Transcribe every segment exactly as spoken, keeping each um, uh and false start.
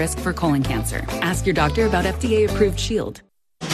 risk for colon cancer. Ask your doctor about F D A-approved Shield.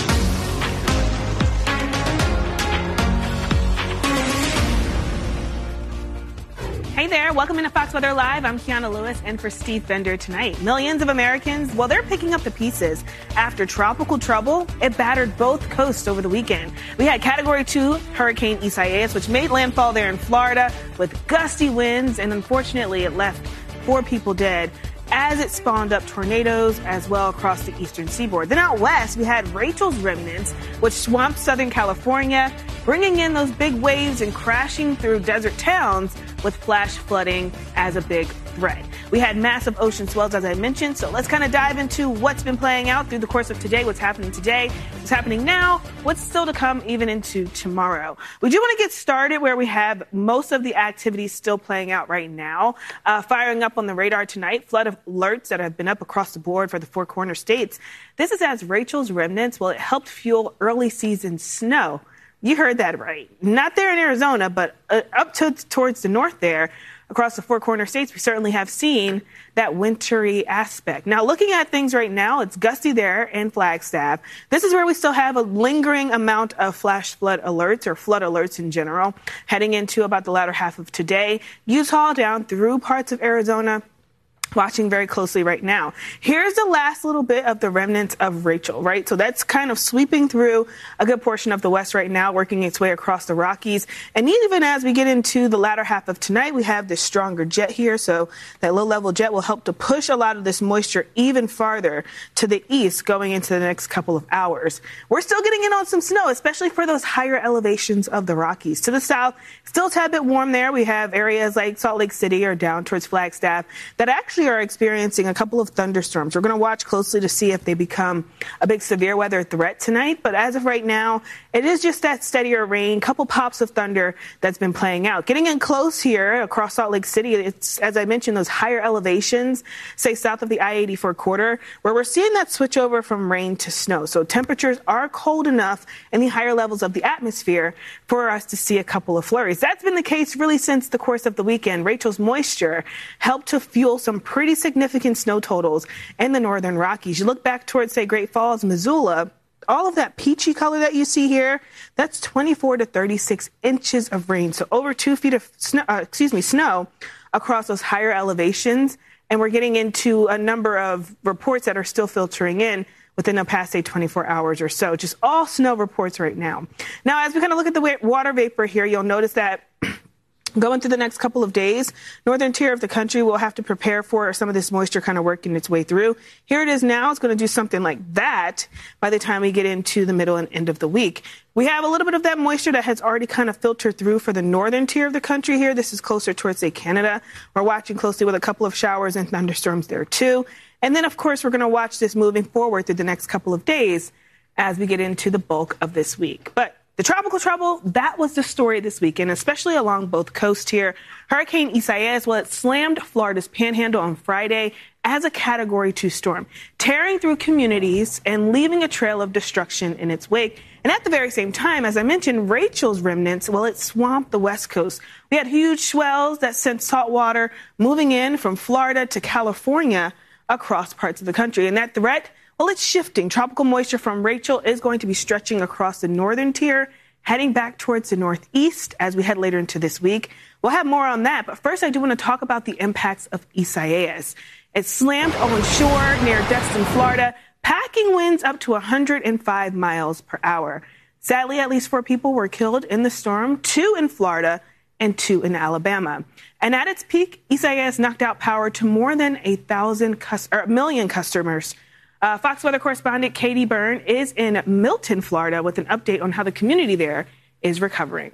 Hey there, welcome into Fox Weather Live. I'm Kiana Lewis, and for Steve Bender tonight. Millions of Americans, well, they're picking up the pieces. After tropical trouble, it battered both coasts over the weekend. We had Category two Hurricane Isaias, which made landfall there in Florida with gusty winds, and unfortunately it left four people dead as it spawned up tornadoes as well across the eastern seaboard. Then out west, we had Rachel's remnants, which swamped Southern California, bringing in those big waves and crashing through desert towns with flash flooding as a big threat. We had massive ocean swells, as I mentioned, so let's kind of dive into what's been playing out through the course of today, what's happening today, what's happening now, what's still to come even into tomorrow. We do want to get started where we have most of the activities still playing out right now. Uh, firing up on the radar tonight, flood of alerts that have been up across the board for the Four Corner states. This is as Rachel's remnants, well, it helped fuel early season snow. You heard that right. Not there in Arizona, but uh, up to towards the north there, across the Four Corner states, we certainly have seen that wintry aspect. Now, looking at things right now, it's gusty there in Flagstaff. This is where we still have a lingering amount of flash flood alerts or flood alerts in general, heading into about the latter half of today. Utah down through parts of Arizona. Watching very closely right now. Here's the last little bit of the remnants of Rachel, right? So that's kind of sweeping through a good portion of the west right now, working its way across the Rockies. And even as we get into the latter half of tonight, we have this stronger jet here. So that low-level jet will help to push a lot of this moisture even farther to the east going into the next couple of hours. We're still getting in on some snow, especially for those higher elevations of the Rockies. To the south, still a tad bit warm there. We have areas like Salt Lake City or down towards Flagstaff that actually are experiencing a couple of thunderstorms. We're going to watch closely to see if they become a big severe weather threat tonight. But as of right now, it is just that steadier rain, couple pops of thunder that's been playing out. Getting in close here across Salt Lake City, it's, as I mentioned, those higher elevations, say south of the I eighty-four corridor, where we're seeing that switch over from rain to snow. So temperatures are cold enough in the higher levels of the atmosphere for us to see a couple of flurries. That's been the case really since the course of the weekend. Rachel's moisture helped to fuel some pretty significant snow totals in the northern Rockies. You look back towards, say, Great Falls, Missoula, all of that peachy color that you see here, that's twenty-four to thirty-six inches of rain. So over two feet of snow, uh, excuse me, snow across those higher elevations. And we're getting into a number of reports that are still filtering in within the past, say, twenty-four hours or so. Just all snow reports right now. Now, as we kind of look at the water vapor here, you'll notice that going through the next couple of days, northern tier of the country will have to prepare for some of this moisture kind of working its way through. Here it is now. It's going to do something like that by the time we get into the middle and end of the week. We have a little bit of that moisture that has already kind of filtered through for the northern tier of the country here. This is closer towards, say, Canada. We're watching closely with a couple of showers and thunderstorms there, too. And then, of course, we're going to watch this moving forward through the next couple of days as we get into the bulk of this week. But the tropical trouble, that was the story this weekend, especially along both coasts here. Hurricane Isaias, well, it slammed Florida's panhandle on Friday as a Category two storm, tearing through communities and leaving a trail of destruction in its wake. And at the very same time, as I mentioned, Rachel's remnants, well, it swamped the West Coast. We had huge swells that sent salt water moving in from Florida to California across parts of the country. And that threat, well, it's shifting. Tropical moisture from Rachel is going to be stretching across the northern tier, heading back towards the northeast as we head later into this week. We'll have more on that. But first, I do want to talk about the impacts of Isaias. It slammed on shore near Destin, Florida, packing winds up to one hundred five miles per hour. Sadly, at least four people were killed in the storm, two in Florida and two in Alabama. And at its peak, Isaias knocked out power to more than a thousand cus- or a million customers. Uh, Fox Weather correspondent Katie Byrne is in Milton, Florida, with an update on how the community there is recovering.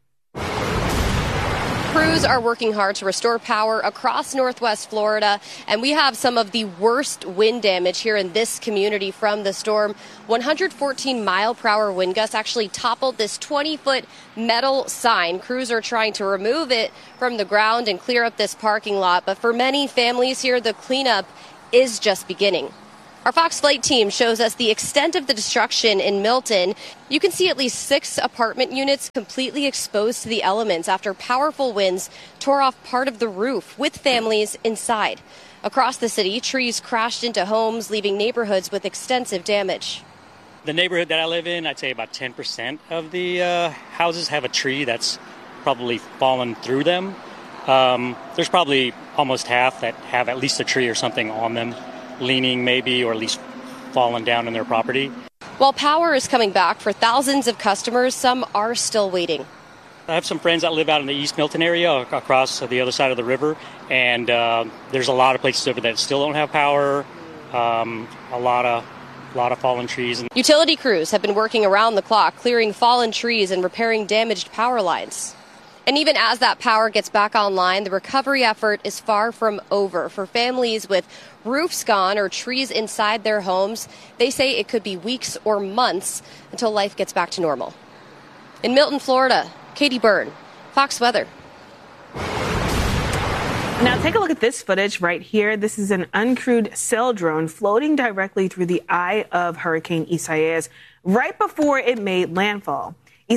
Crews are working hard to restore power across northwest Florida, and we have some of the worst wind damage here in this community from the storm. one hundred fourteen mile per hour wind gusts actually toppled this twenty foot metal sign. Crews are trying to remove it from the ground and clear up this parking lot, but for many families here, the cleanup is just beginning. Our Fox Flight team shows us the extent of the destruction in Milton. You can see at least six apartment units completely exposed to the elements after powerful winds tore off part of the roof with families inside. Across the city, trees crashed into homes, leaving neighborhoods with extensive damage. The neighborhood that I live in, I'd say about ten percent of the uh, houses have a tree that's probably fallen through them. Um, there's probably almost half that have at least a tree or something on them, leaning maybe, or at least fallen down in their property. While power is coming back for thousands of customers, some are still waiting. I have some friends that live out in the East Milton area across the other side of the river, and uh, there's a lot of places over there that still don't have power, um, a lot of a lot of fallen trees. Utility crews have been working around the clock, clearing fallen trees and repairing damaged power lines. And even as that power gets back online, the recovery effort is far from over. For families with roofs gone or trees inside their homes, they say it could be weeks or months until life gets back to normal. In Milton, Florida, Katie Byrne, Fox Weather. Now take a look at this footage right here. This is an uncrewed sail drone floating directly through the eye of Hurricane Isaias right before it made landfall.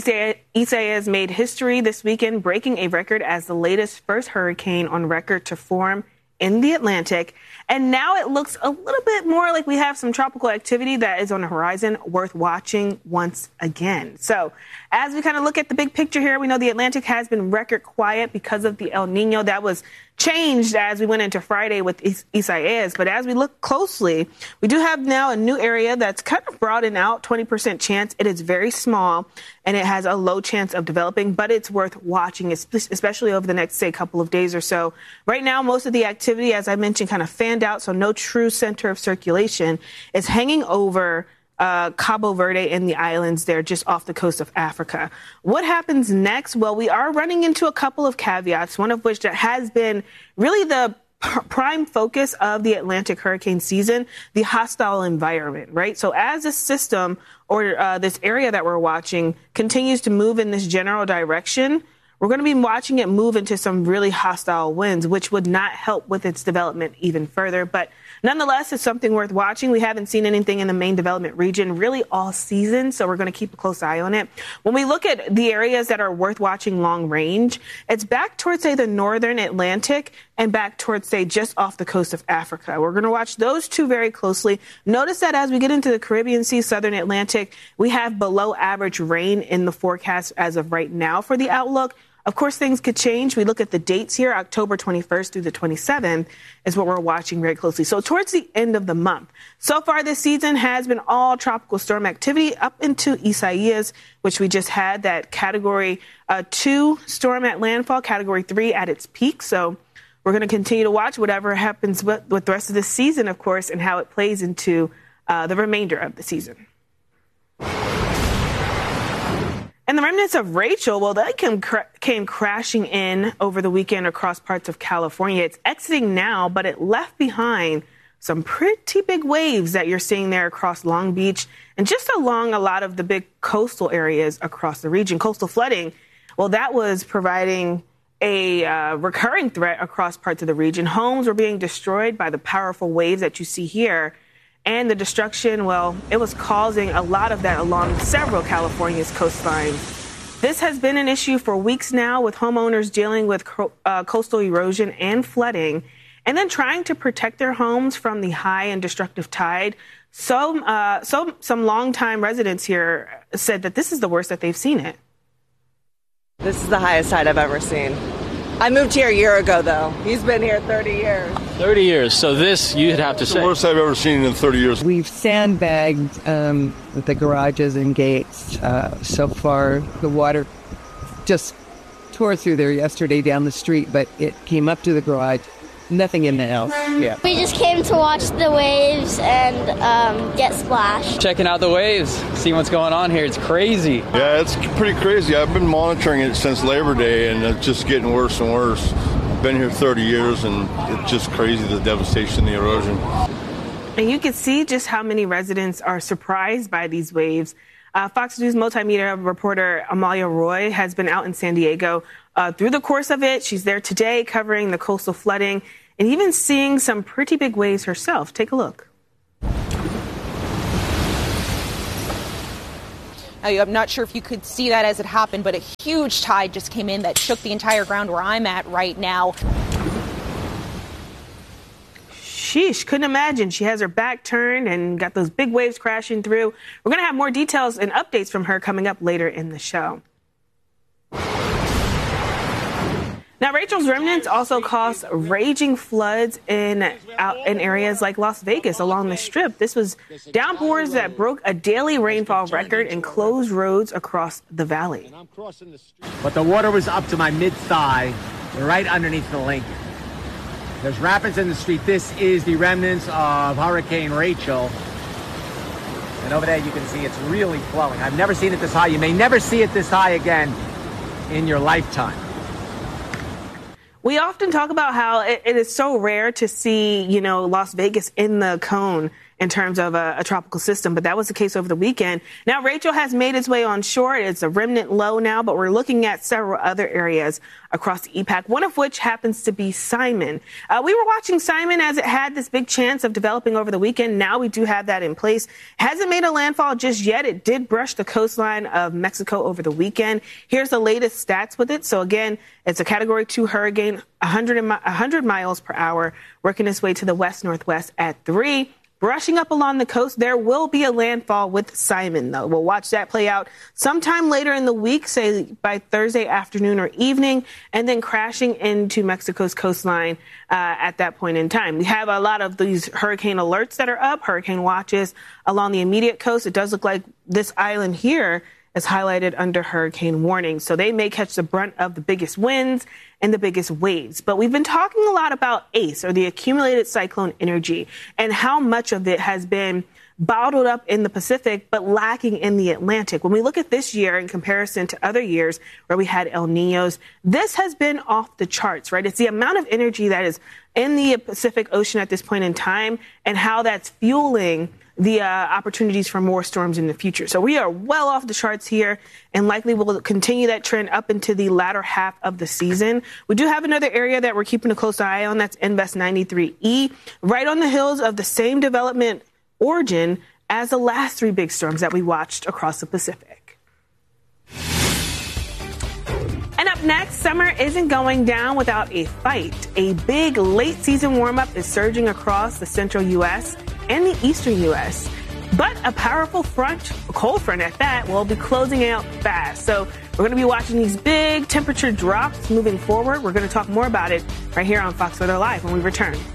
Isaias made history this weekend, breaking a record as the latest first hurricane on record to form in the Atlantic. And now it looks a little bit more like we have some tropical activity that is on the horizon worth watching once again. So as we kind of look at the big picture here, we know the Atlantic has been record quiet because of the El Nino. That was changed as we went into Friday with Isaias. But as we look closely, we do have now a new area that's kind of broadened out, twenty percent chance. It is very small and it has a low chance of developing, but it's worth watching, especially over the next, say, couple of days or so. Right now, most of the activity, as I mentioned, kind of fanned out, so no true center of circulation. Is hanging over Uh, Cabo Verde and the islands there just off the coast of Africa. What happens next? Well, we are running into a couple of caveats, one of which that has been really the pr- prime focus of the Atlantic hurricane season, the hostile environment, right? So as this system or uh, this area that we're watching continues to move in this general direction, we're going to be watching it move into some really hostile winds, which would not help with its development even further. But nonetheless, it's something worth watching. We haven't seen anything in the main development region really all season, so we're going to keep a close eye on it. When we look at the areas that are worth watching long range, it's back towards, say, the northern Atlantic and back towards, say, just off the coast of Africa. We're going to watch those two very closely. Notice that as we get into the Caribbean Sea, southern Atlantic, we have below average rain in the forecast as of right now for the outlook. Of course, things could change. We look at the dates here, October twenty-first through the twenty-seventh is what we're watching very closely. So towards the end of the month. So far this season has been all tropical storm activity up into Isaias, which we just had that category uh, two storm at landfall, category three at its peak. So we're going to continue to watch whatever happens with, with the rest of this season, of course, and how it plays into uh, the remainder of the season. And the remnants of Rachel, well, they came, cra- came crashing in over the weekend across parts of California. It's exiting now, but it left behind some pretty big waves that you're seeing there across Long Beach and just along a lot of the big coastal areas across the region. Coastal flooding, well, that was providing a uh, recurring threat across parts of the region. Homes were being destroyed by the powerful waves that you see here. And the destruction, well, it was causing a lot of that along several California's coastlines. This has been an issue for weeks now, with homeowners dealing with co- uh, coastal erosion and flooding, and then trying to protect their homes from the high and destructive tide. So, uh, so some longtime residents here said that this is the worst that they've seen it. This is the highest tide I've ever seen. I moved here a year ago, though. He's been here thirty years. thirty years. So this, you'd have to it's say. the worst I've ever seen in thirty years. We've sandbagged um, the garages and gates. Uh, so far, the water just tore through there yesterday down the street, but it came up to the garage. Nothing in the house. Yeah. We just came to watch the waves and um, get splashed. Checking out the waves, seeing what's going on here. It's crazy. Yeah, it's pretty crazy. I've been monitoring it since Labor Day, and it's just getting worse and worse. I've been here thirty years, and it's just crazy, the devastation, the erosion. And you can see just how many residents are surprised by these waves. Uh, Fox News multimedia reporter Amalia Roy has been out in San Diego uh, through the course of it. She's there today covering the coastal flooding and even seeing some pretty big waves herself. Take a look. I'm not sure if you could see that as it happened, but a huge tide just came in that shook the entire ground where I'm at right now. sheesh, couldn't imagine. She has her back turned and got those big waves crashing through. We're going to have more details and updates from her coming up later in the show. Now, Rachel's remnants also caused raging floods in out in areas like Las Vegas along the Strip. This was downpours that broke a daily rainfall record and closed roads across the valley. But the water was up to my mid-thigh, right underneath the Lincoln. There's rapids in the street. This is the remnants of Hurricane Rachel. And over there you can see it's really flowing. I've never seen it this high. You may never see it this high again in your lifetime. We often talk about how it, it is so rare to see, you know, Las Vegas in the cone in terms of a, a tropical system, but that was the case over the weekend. Now, Rachel has made its way on shore. It's a remnant low now, but we're looking at several other areas across the E PAC, one of which happens to be Simon. Uh, we were watching Simon as it had this big chance of developing over the weekend. Now we do have that in place. Hasn't made a landfall just yet. It did brush the coastline of Mexico over the weekend. Here's the latest stats with it. So again, it's a category two hurricane, one hundred, one hundred miles per hour, working its way to the west-northwest at three. Brushing up along the coast, there will be a landfall with Simon, though. We'll watch that play out sometime later in the week, say by Thursday afternoon or evening, and then crashing into Mexico's coastline uh, at that point in time. We have a lot of these hurricane alerts that are up, hurricane watches along the immediate coast. It does look like this island here is highlighted under hurricane warning. So they may catch the brunt of the biggest winds and the biggest waves. But we've been talking a lot about ACE, or the accumulated cyclone energy, and how much of it has been bottled up in the Pacific, but lacking in the Atlantic. When we look at this year in comparison to other years where we had El Niños, this has been off the charts, right? It's the amount of energy that is in the Pacific Ocean at this point in time and how that's fueling the uh, opportunities for more storms in the future. So we are well off the charts here and likely will continue that trend up into the latter half of the season. We do have another area that we're keeping a close eye on. That's Invest ninety-three E, right on the heels of the same development origin as the last three big storms that we watched across the Pacific. And up next, summer isn't going down without a fight. A big late season warm-up is surging across the central U S and the eastern U S. But a powerful front, a cold front at that, will be closing out fast. So we're going to be watching these big temperature drops moving forward. We're going to talk more about it right here on Fox Weather Live when we return.